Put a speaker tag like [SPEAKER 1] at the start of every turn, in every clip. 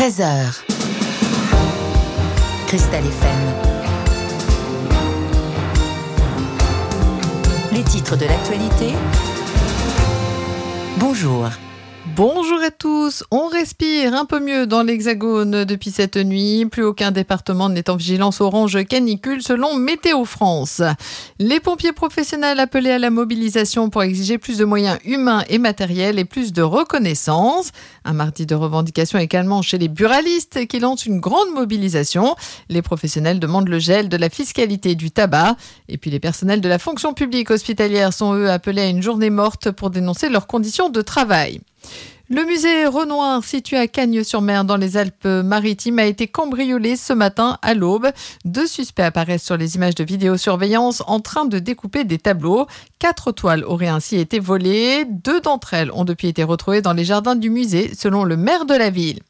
[SPEAKER 1] 13h. Cristal FM. Les titres de l'actualité. Bonjour.
[SPEAKER 2] Bonjour à tous, on respire un peu mieux dans l'Hexagone depuis cette nuit. Plus aucun département n'est en vigilance orange canicule selon Météo France. Les pompiers professionnels appelés à la mobilisation pour exiger plus de moyens humains et matériels et plus de reconnaissance. Un mardi de revendication également chez les buralistes qui lancent une grande mobilisation. Les professionnels demandent le gel de la fiscalité du tabac. Et puis les personnels de la fonction publique hospitalière sont eux appelés à une journée morte pour dénoncer leurs conditions de travail. Le musée Renoir, situé à Cagnes-sur-Mer dans les Alpes-Maritimes, a été cambriolé ce matin à l'aube. 2 suspects apparaissent sur les images de vidéosurveillance en train de découper des tableaux. 4 toiles auraient ainsi été volées. 2 d'entre elles ont depuis été retrouvées dans les jardins du musée, selon le maire de la ville.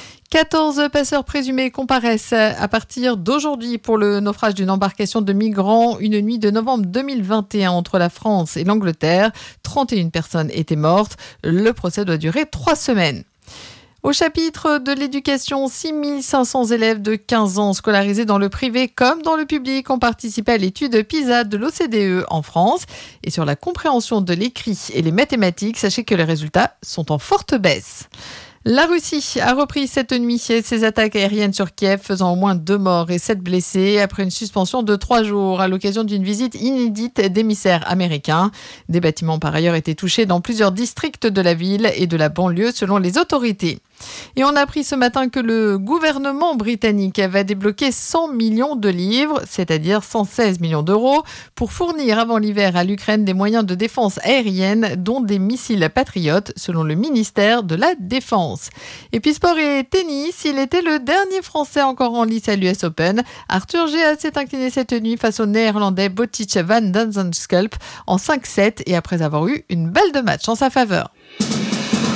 [SPEAKER 2] 14 passeurs présumés comparaissent à partir d'aujourd'hui pour le naufrage d'une embarcation de migrants une nuit de novembre 2021 entre la France et l'Angleterre. 31 personnes étaient mortes. Le procès doit durer 3 semaines. Au chapitre de l'éducation, 6500 élèves de 15 ans scolarisés dans le privé comme dans le public ont participé à l'étude PISA de l'OCDE en France. Et sur la compréhension de l'écrit et les mathématiques, sachez que les résultats sont en forte baisse. La Russie a repris cette nuit ses attaques aériennes sur Kiev, faisant au moins 2 morts et 7 blessés après une suspension de 3 jours à l'occasion d'une visite inédite d'émissaires américains. Des bâtiments par ailleurs étaient touchés dans plusieurs districts de la ville et de la banlieue selon les autorités. Et on a appris ce matin que le gouvernement britannique va débloquer 100 millions de livres, c'est-à-dire 116 millions d'euros, pour fournir avant l'hiver à l'Ukraine des moyens de défense aérienne, dont des missiles patriotes, selon le ministère de la Défense. Et puis sport et tennis, il était le dernier Français encore en lice à l'US Open. Arthur Géas s'est incliné cette nuit face au Néerlandais Botic van Danzenschulp en 5-7 et après avoir eu une balle de match en sa faveur.